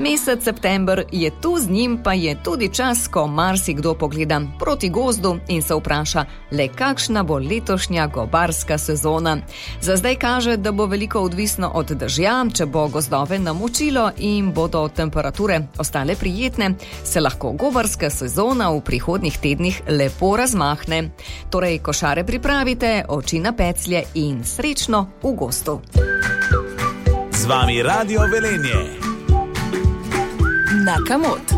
Mesec september je tu, z njim pa je tudi čas, ko marsikdo pogleda proti gozdu in se vpraša, le kakšna bo letošnja gobarska sezona. Za zdaj kaže, da bo veliko odvisno od dežja, če bo gozdove namočilo in bodo temperature ostale prijetne, se lahko gobarska sezona v prihodnjih tednih lepo razmahne. Torej, košare pripravite, oči na peclje in srečno v gozdu. Z vami Radio Velenje. Na Kamot.